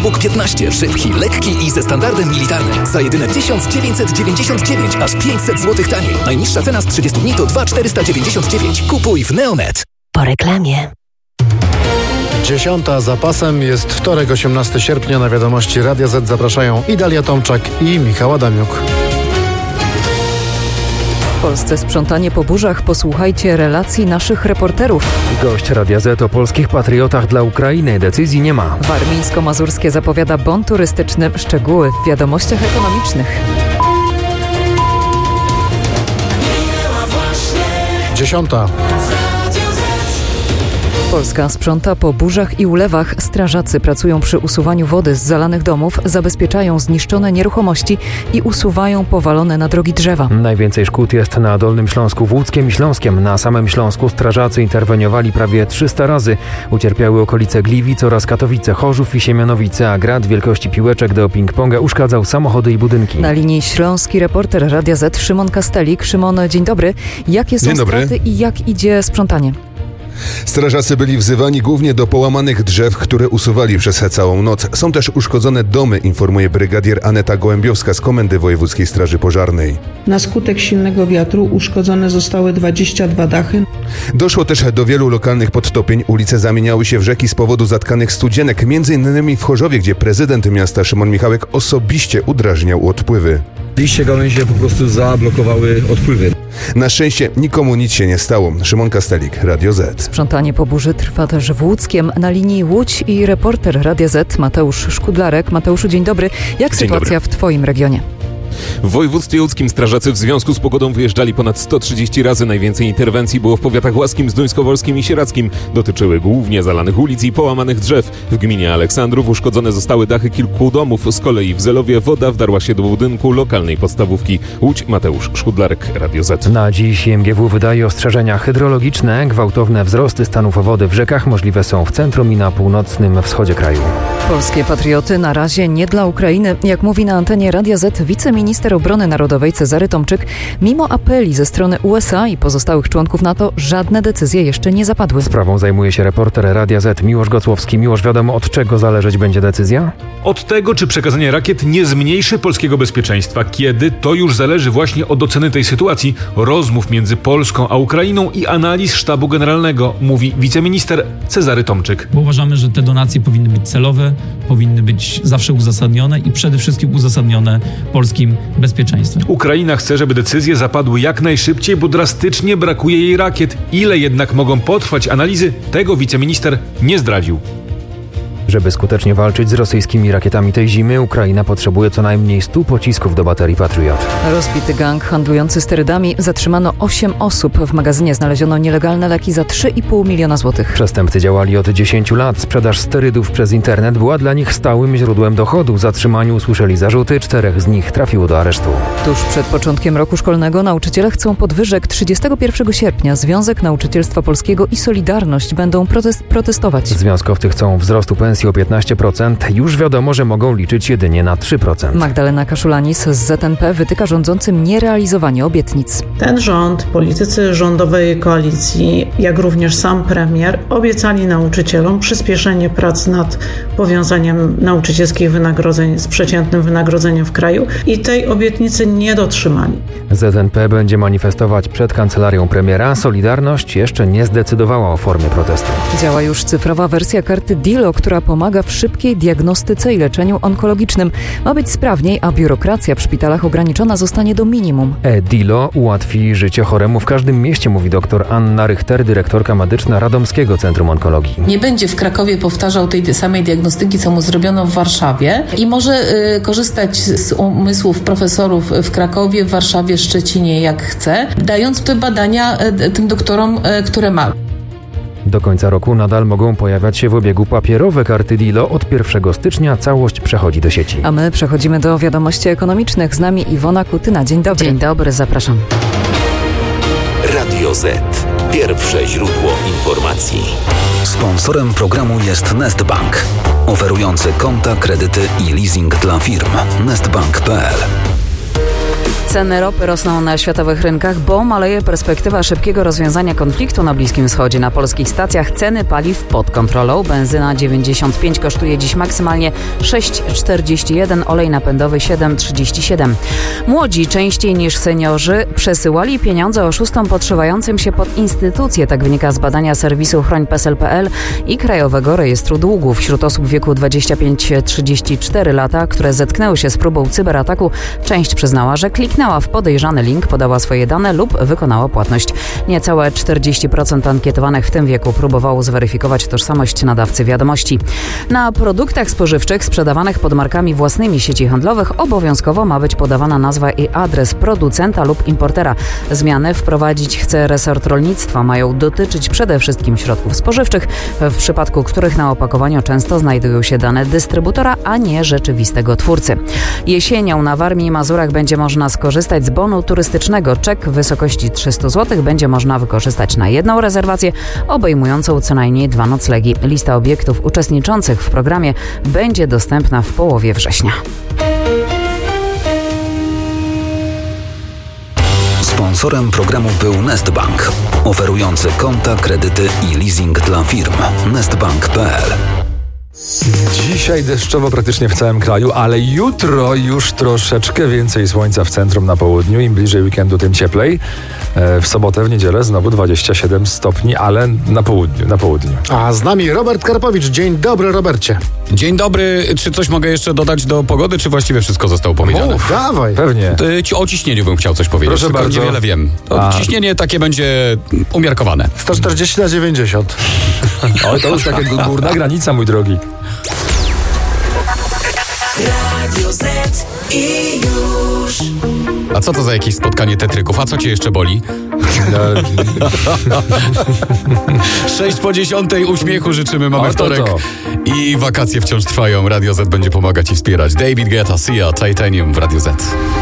MacBook 15, szybki, lekki i ze standardem militarnym. Za jedyne 1999, aż 500 zł taniej. Najniższa cena z 30 dni to 2499. Kupuj w Neonet. Po reklamie. 10 za pasem, jest wtorek, 18 sierpnia. Na wiadomości Radia Z zapraszają Idalia Tomczak i Michał Adamiuk. W Polsce sprzątanie po burzach. Posłuchajcie relacji naszych reporterów. Gość Radia Z o polskich patriotach dla Ukrainy. Decyzji nie ma. Warmińsko-Mazurskie zapowiada bon turystyczny. Szczegóły w wiadomościach ekonomicznych. 10. Polska sprząta po burzach i ulewach. Strażacy pracują przy usuwaniu wody z zalanych domów, zabezpieczają zniszczone nieruchomości i usuwają powalone na drogi drzewa. Najwięcej szkód jest na Dolnym Śląsku, w Łódzkiem i Śląskiem. Na samym Śląsku strażacy interweniowali prawie 300 razy. Ucierpiały okolice Gliwic oraz Katowice, Chorzów i Siemianowice, a grad wielkości piłeczek do ping-ponga uszkadzał samochody i budynki. Na linii śląski reporter Radia Z Szymon Kastelik. Szymon, dzień dobry. Jakie są straty i jak idzie sprzątanie? Strażacy byli wzywani głównie do połamanych drzew, które usuwali przez całą noc. Są też uszkodzone domy, informuje brygadier Aneta Gołębiowska z Komendy Wojewódzkiej Straży Pożarnej. Na skutek silnego wiatru uszkodzone zostały 22 dachy. Doszło też do wielu lokalnych podtopień. Ulice zamieniały się w rzeki z powodu zatkanych studzienek, m.in. w Chorzowie, gdzie prezydent miasta Szymon Michałek osobiście udrażniał odpływy. Liście gałęzie po prostu zablokowały odpływy. Na szczęście nikomu nic się nie stało. Szymon Kastelik, Radio Z. Sprzątanie po burzy trwa też w Łódzkiem. Na linii Łódź i reporter Radia Z Mateusz Szkudlarek. Mateuszu, dzień dobry. Jak sytuacja w Twoim regionie? W województwie łódzkim strażacy w związku z pogodą wyjeżdżali ponad 130 razy. Najwięcej interwencji było w powiatach łaskim, zduńskowolskim i sieradzkim. Dotyczyły głównie zalanych ulic i połamanych drzew. W gminie Aleksandrów uszkodzone zostały dachy kilku domów. Z kolei w Zelowie woda wdarła się do budynku lokalnej podstawówki. Łódź, Mateusz Szkudlarek, Radio Z. Na dziś MGW wydaje ostrzeżenia hydrologiczne. Gwałtowne wzrosty stanów wody w rzekach możliwe są w centrum i na północnym wschodzie kraju. Polskie patrioty na razie nie dla Ukrainy. Jak mówi na antenie Radia Z wiceminister obrony narodowej Cezary Tomczyk, mimo apeli ze strony USA i pozostałych członków NATO, żadne decyzje jeszcze nie zapadły. Sprawą zajmuje się reporter Radia Z Miłosz Gocłowski. Miłosz, wiadomo, od czego zależeć będzie decyzja? Od tego, czy przekazanie rakiet nie zmniejszy polskiego bezpieczeństwa. Kiedy? To już zależy właśnie od oceny tej sytuacji, rozmów między Polską a Ukrainą i analiz Sztabu Generalnego, mówi wiceminister Cezary Tomczyk. Bo uważamy, że te donacje powinny być celowe, powinny być zawsze uzasadnione i przede wszystkim uzasadnione polskim bezpieczeństwem. Ukraina chce, żeby decyzje zapadły jak najszybciej, bo drastycznie brakuje jej rakiet. Ile jednak mogą potrwać analizy, tego wiceminister nie zdradził. Żeby skutecznie walczyć z rosyjskimi rakietami tej zimy, Ukraina potrzebuje co najmniej 100 pocisków do baterii Patriot. Rozbity gang handlujący sterydami. Zatrzymano 8 osób. W magazynie znaleziono nielegalne leki za 3,5 miliona złotych. Przestępcy działali od 10 lat. Sprzedaż sterydów przez internet była dla nich stałym źródłem dochodu. Zatrzymani usłyszeli zarzuty, 4 z nich trafiło do aresztu. Tuż przed początkiem roku szkolnego nauczyciele chcą podwyżek. 31 sierpnia Związek Nauczycielstwa Polskiego i Solidarność będą protestować. Związkowcy chcą wzrostu pensji o 15%. Już wiadomo, że mogą liczyć jedynie na 3%. Magdalena Kaszulanis z ZNP wytyka rządzącym nierealizowanie obietnic. Ten rząd, politycy rządowej koalicji, jak również sam premier obiecali nauczycielom przyspieszenie prac nad powiązaniem nauczycielskich wynagrodzeń z przeciętnym wynagrodzeniem w kraju i tej obietnicy nie dotrzymali. ZNP będzie manifestować przed kancelarią premiera. Solidarność jeszcze nie zdecydowała o formie protestu. Działa już cyfrowa wersja karty DILO, która pomaga w szybkiej diagnostyce i leczeniu onkologicznym. Ma być sprawniej, a biurokracja w szpitalach ograniczona zostanie do minimum. DILO ułatwi życie choremu w każdym mieście, mówi dr Anna Richter, dyrektorka medyczna Radomskiego Centrum Onkologii. Nie będzie w Krakowie powtarzał tej samej diagnostyki, co mu zrobiono w Warszawie i może korzystać z umysłów profesorów w Krakowie, w Warszawie, Szczecinie, jak chce, dając te badania tym doktorom, które ma. Do końca roku nadal mogą pojawiać się w obiegu papierowe karty DILO. Od 1 stycznia całość przechodzi do sieci. A my przechodzimy do wiadomości ekonomicznych. Z nami Iwona Kutyna. Dzień dobry. Dzień dobry, zapraszam. Radio Z. Pierwsze źródło informacji. Sponsorem programu jest Nestbank, oferujący konta, kredyty i leasing dla firm. Nestbank.pl Ceny ropy rosną na światowych rynkach, bo maleje perspektywa szybkiego rozwiązania konfliktu na Bliskim Wschodzie. Na polskich stacjach ceny paliw pod kontrolą. Benzyna 95 kosztuje dziś maksymalnie 6,41, olej napędowy 7,37. Młodzi częściej niż seniorzy przesyłali pieniądze oszustom podszywającym się pod instytucje. Tak wynika z badania serwisu chroń.psl.pl i Krajowego Rejestru Długów. Wśród osób w wieku 25-34 lata, które zetknęły się z próbą cyberataku, część przyznała, że kliknęła w podejrzany link, podała swoje dane lub wykonała płatność. Niecałe 40% ankietowanych w tym wieku próbowało zweryfikować tożsamość nadawcy wiadomości. Na produktach spożywczych sprzedawanych pod markami własnymi sieci handlowych obowiązkowo ma być podawana nazwa i adres producenta lub importera. Zmiany wprowadzić chce resort rolnictwa. Mają dotyczyć przede wszystkim środków spożywczych, w przypadku których na opakowaniu często znajdują się dane dystrybutora, a nie rzeczywistego twórcy. Jesienią na Warmii i Mazurach będzie można skorzystać z bonu turystycznego. Czek w wysokości 300 zł będzie można wykorzystać na jedną rezerwację obejmującą co najmniej 2 noclegi. Lista obiektów uczestniczących w programie będzie dostępna w połowie września. Sponsorem programu był Nestbank, oferujący konta, kredyty i leasing dla firm. Nestbank.pl. Dzisiaj deszczowo praktycznie w całym kraju, ale jutro już troszeczkę więcej słońca w centrum, na południu. Im bliżej weekendu, tym cieplej. W sobotę, w niedzielę znowu 27 stopni, ale na południu. A z nami Robert Karpowicz. Dzień dobry, Robercie. Dzień dobry. Czy coś mogę jeszcze dodać do pogody, czy właściwie wszystko zostało powiedziane? Mów, dawaj. Pewnie. O ciśnieniu bym chciał coś powiedzieć. Proszę bardzo. Niewiele wiem. Ciśnienie takie będzie umiarkowane. 140/90. Oj, to już taka górna granica, mój drogi. Radio Z i już. A co to za jakieś spotkanie tetryków? A co cię jeszcze boli? 6:50 uśmiechu życzymy, mamy wtorek. I wakacje wciąż trwają. Radio Z będzie pomagać i wspierać. David Guetta, Sia, Titanium w Radio Z.